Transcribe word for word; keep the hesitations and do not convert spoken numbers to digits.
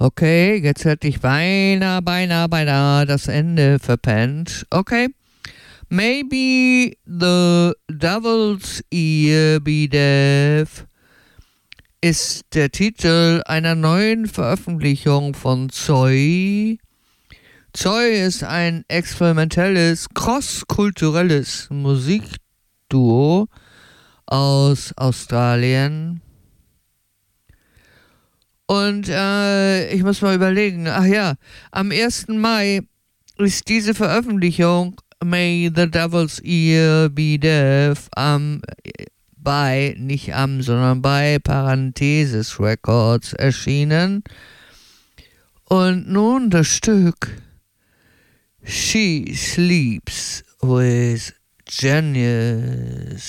Okay, jetzt hätte ich beinahe, beinahe, beinahe das Ende verpennt. Okay. Maybe the Devil's Ear Be Deaf ist der Titel einer neuen Veröffentlichung von Zoe. Zoe ist ein experimentelles, crosskulturelles Musikduo aus Australien. Und äh, ich muss mal überlegen, ach ja, am ersten Mai ist diese Veröffentlichung May the Devil's Ear Be Deaf am, bei, nicht am, sondern bei Parenthesis Records erschienen. Und nun das Stück She Sleeps with Genius.